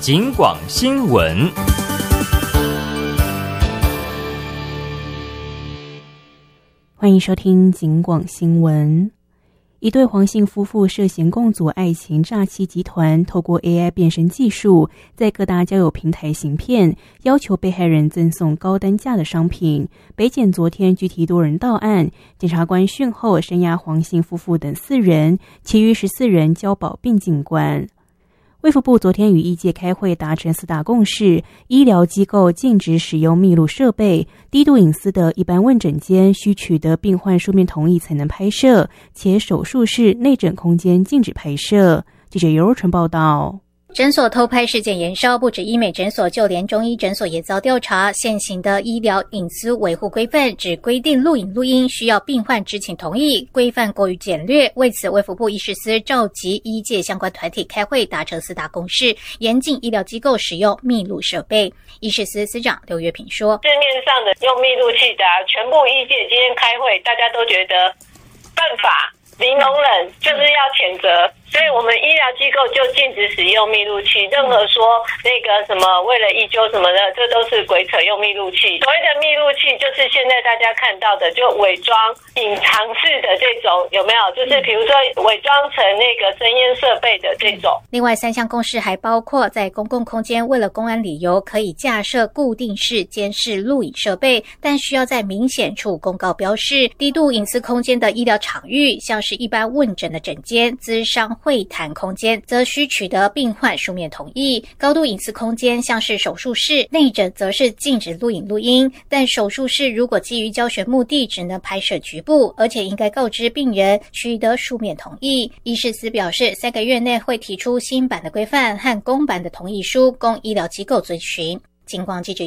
警广新闻。 欢迎收听警广新闻。一对黄姓夫妇涉嫌共组爱情诈欺集团，透过 AI 变身技术，在各大交友平台行骗，要求被害人赠送高单价的商品。北检昨天拘提多人到案，检察官讯后声押黄姓夫妇等4人，其余14人交保并进关。卫福部昨天与医界开会，达成4大共识：医疗机构禁止使用密录设备，低度隐私的一般问诊间需取得病患书面同意才能拍摄，且手术室、内诊空间禁止拍摄。记者尤若纯报道。 诊所偷拍事件延烧，不止医美诊所，就连中医诊所也遭调查。现行的医疗隐私维护规范只规定录影录音需要病患知情同意，规范过于简略。为此，卫福部医事司召集医界相关团体开会，达成4大共识，严禁医疗机构使用密录设备。医事司司长刘月平说：“ 市面上的用密录器的全部医界今天开会，大家都觉得犯法、零容忍，就是要谴责。”所以我们医疗机构就禁止使用密录器，任何说那个什么为了医纠什么的，这都是鬼扯用密录器。所谓的密录器就是现在大家看到的，就伪装隐藏式的这种，有没有？就是比如说伪装成那个声烟设备的这种。 另外3项共识还包括在公共空间为了公安理由可以架设固定式监视录影设备，但需要在明显处公告标示。低度隐私空间的医疗场域，像是一般问诊的诊间、咨商会谈空间，则需取得病患书面同意。高度隐私空间像是手术室、内诊，则是禁止录影录音，但手术室如果基于教学目的，只能拍摄局部，而且应该告知病人取得书面同意。医事司表示，3个月内会提出新版的规范和公版的同意书，供医疗机构遵循。警广记者